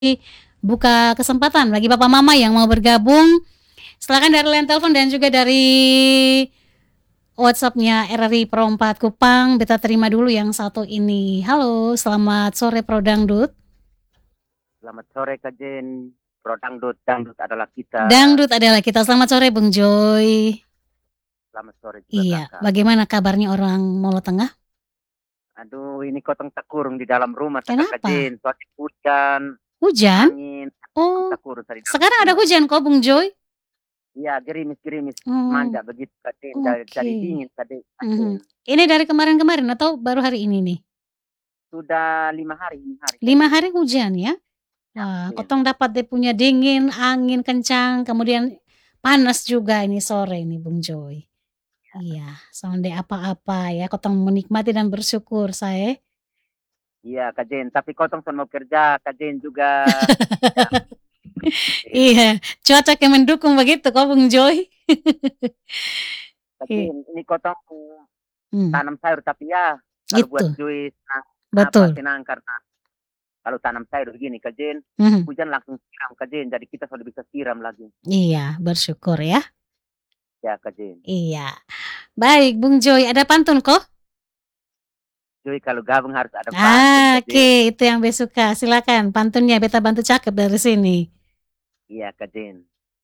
buka kesempatan bagi papa mama yang mau bergabung. Silakan dari line telepon dan juga dari WhatsApp-nya RRI Pro 4 Kupang. Beta terima dulu yang satu ini. Halo, selamat sore Pro Dangdut. Selamat sore Kak Jen. Pro Dangdut, Dangdut adalah kita. Dangdut adalah kita. Selamat sore Bung Joy. Selamat sore juga Iya, Kakak. bagaimana kabarnya orang Molo Tengah? Aduh, ini kotong takurung di dalam rumah Kak Kenapa? Jen. Soalnya hujan, Hujan? angin, Oh, takurung di dalam sekarang ada rumah. hujan kok Bung Joy? Iya, gerimis-gerimis Oh, manja begitu Kak Jen. Jadi oke. dingin Kak Mhm. Jen. Ini dari kemarin-kemarin atau baru hari ini nih? Sudah 5 hari Kak 5 Jen. hari hujan ya? Ya, Kak Wah, Jen. kotong dapat dia punya dingin, angin kencang, kemudian panas juga ini sore ini Bung Joy. Iya, sonde apa-apa ya, kotong menikmati dan bersyukur saya. Iya Kak Jen. Tapi kotong mau kerja Kak Jen juga. Ya, Jen. Iya, cuaca yang mendukung begitu kok Bung Joy. Kak Iya. Jen, ini kotong Hmm, tanam sayur tapi ya kalau buat gitu. juis Betul. senang karena kalau tanam sayur begini Kak Jen, Mhm. hujan langsung siram Kak Jen, jadi kita sudah bisa siram lagi. Iya, bersyukur ya. Ya Kak Jen. Iya. Baik, Bung Joy, ada pantun kok? Jadi kalau gabung harus ada pantun Kak Oke, Jen. itu yang beta suka. Silakan pantunnya, beta bantu cakep dari sini. Iya Kak Jen.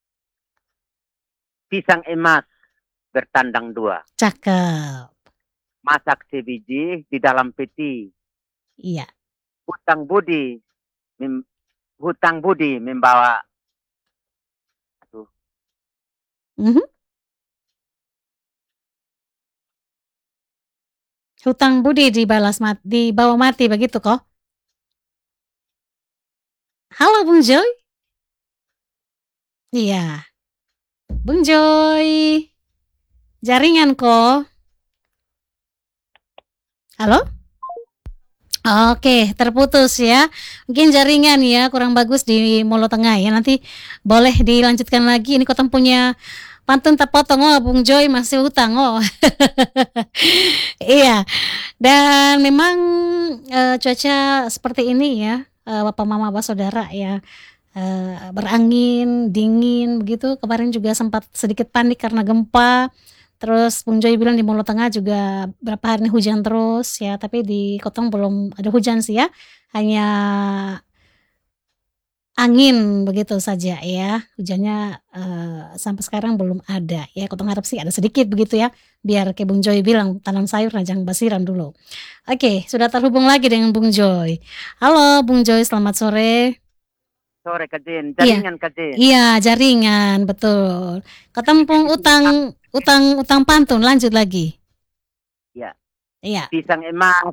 Pisang emas bertandang dua. Cakep. Masak sebiji di dalam peti. Iya. Hutang budi, mem, hutang budi membawa. Aduh, Mhm. Hutang budi dibawa mati begitu kok? Halo Bung Joy? Iya. Bung Joy. Jaringan kok. Halo? Oke, terputus ya. Mungkin jaringan ya kurang bagus di Molo Tengah ya. Nanti boleh dilanjutkan lagi. Ini kotong punya pantun tak potong oh Bung Joy masih hutang oh. Iya. Dan memang cuaca seperti ini ya. Bapak Mama Bapak Saudara ya. Berangin, dingin begitu. Kemarin juga sempat sedikit panik karena gempa. Terus Bung Joy bilang di Molo Tengah juga berapa hari ini hujan terus ya, tapi di Kotong belum ada hujan sih ya. Hanya angin begitu saja ya. Hujannya sampai sekarang belum ada ya. Kotong harap sih ada sedikit begitu ya. Biar kayak Bung Joy bilang tanam sayur nah jangan basiram dulu. Oke, sudah terhubung lagi dengan Bung Joy. Halo Bung Joy, selamat sore. sore Kak Jen, Iya, jaringan Kak Jen. iya jaringan betul. Ketempung utang utang utang pantun lanjut lagi. Ya, Iya, pisang emas.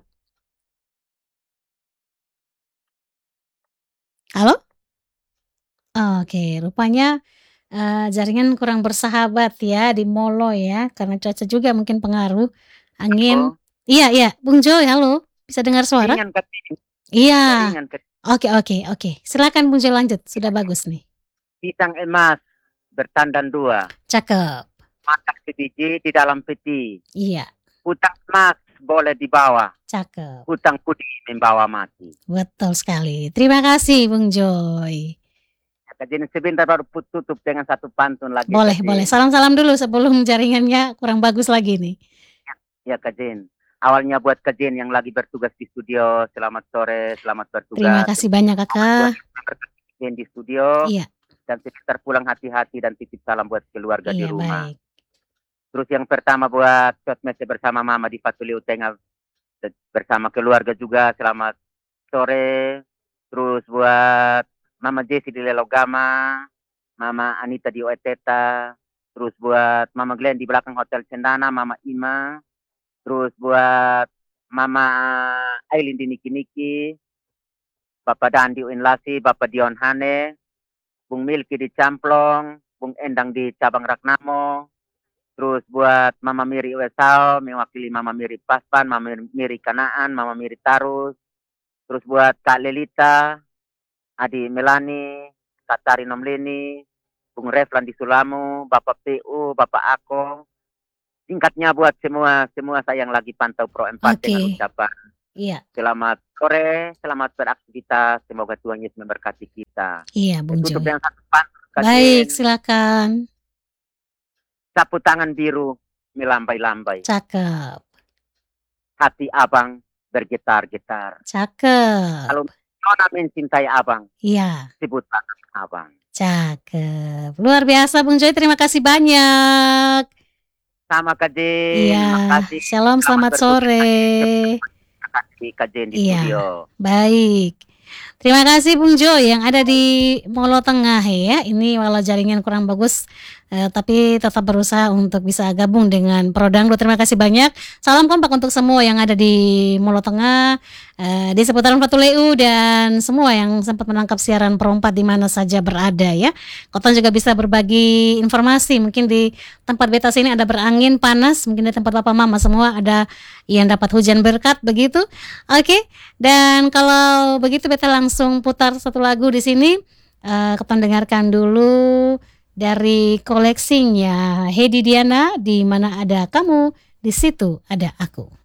halo? Oke, rupanya jaringan kurang bersahabat ya di Molo ya, karena cuaca juga mungkin pengaruh angin. Oh, Iya, iya, Bung Joy, halo, bisa dengar suara? ringan Kak Jen. Iya, Ringan Kak oke, oke, oke. Silakan Bung Joy lanjut, sudah Jen. bagus nih. Pisang emas bertandan dua. Cakep. Masak sebiji di dalam peti. Iya, Hutang emas boleh dibawa. cakep. Hutang budi membawa mati. Betul sekali. Terima kasih Bung Joy. Kak Jen sebentar baru tutup dengan satu pantun lagi Boleh, Kak boleh. Jen. Salam-salam dulu sebelum jaringannya kurang bagus lagi nih. Ya Kak Jen. Awalnya buat Kak Jen yang lagi bertugas di studio. Selamat sore, selamat Terima bertugas. kasih banyak Buat Kakak. Kak Jen di studio. Iya, Dan sekitar pulang hati-hati dan titip salam buat keluarga di iya rumah. baik. Terus yang pertama buat sosmed bersama Mama di Fatuli Utenga bersama keluarga juga. Selamat sore. Terus buat Mama Jessie di Lelogama, Mama Anita di Oeteta, terus buat Mama Glenn di belakang Hotel Cendana, Mama Ima, terus buat Mama Aileen di Niki Niki, Bapak Dandi Uinlasi, Bapak Dion Hane, Bung Milki di Camplong, Bung Endang di Cabang Ragnamo, terus buat Mama Miri Wesal, mewakili Mama Miri Paspan, Mama Miri Kanaan, Mama Miri Tarus, terus buat Kak Lelita, Adi Melani, Kak Tari Nomleni, Bung Reflan di Sulamu, Bapak PU, Bapak Ako. Singkatnya buat semua saya yang lagi pantau Pro 4 dengan Oke. ucapan Iya. Selamat sore, selamat beraktivitas. Semoga Tuhan Yesus memberkati kita. Iya, Bung Tutup Joy. dengan satu pantun, Baik, Kajen. silakan. Sapu tangan biru melambai-lambai. Cakep. Hati abang bergetar-getar. Cakep. Kalau Nona mencintai abang, Iya, sebut abang. cakep. Luar biasa Bung Joy, terima kasih banyak. Sama Kajen, Iya, makasih. shalom, Selamat selamat bertugas sore. Terima kasih Kajen di Iya, studio. baik. Terima kasih Bung Joy yang ada di Molo Tengah ya. Ini walau jaringan kurang bagus, tapi tetap berusaha untuk bisa gabung dengan Prodangdo. Terima kasih banyak. Salam kompak untuk semua yang ada di Molo Tengah, di seputaran Fatuleu dan semua yang sempat menangkap siaran Perompat di mana saja berada ya. Koton juga bisa berbagi informasi. Mungkin di tempat beta sini ada berangin panas, mungkin di tempat Bapak Mama semua ada yang dapat hujan berkat begitu. Oke. Dan kalau begitu beta langsung putar satu lagu di sini. Kita dengarkan dulu dari koleksinya Hedi Diana, di mana ada kamu, di situ ada aku.